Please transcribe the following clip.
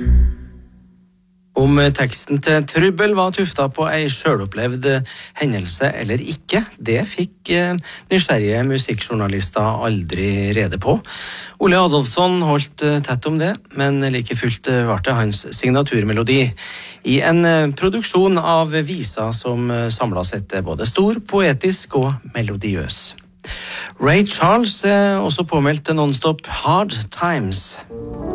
Om teksten til Trubbel var tufta på ei selvopplevd hendelse eller ikke, det fikk nysgjerrige musikkjournalister aldri rede på. Ole Adolfsson holdt tett om det, men like fullt var det hans signaturmelodi i en produksjon av visa som samlet sett både stor, poetisk og melodiøs. Ray Charles også påmeldte non-stop Hard Times.